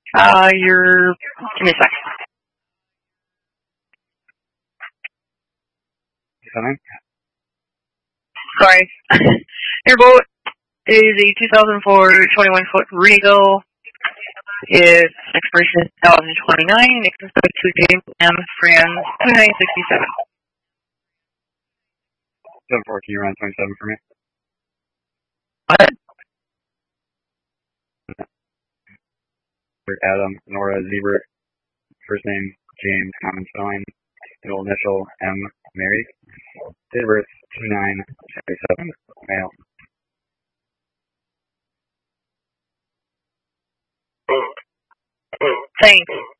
Give me a sec. Something? Sorry. Your boat is a 2004 21-foot Regal. Its expiration is 2029. It's supposed to James M. Franz 2967. 7-4, can you run 27 for me? What? Adam, Nora, Zebra, first name James, common spelling, middle initial M, Mary, date of birth 2977, male. Thanks.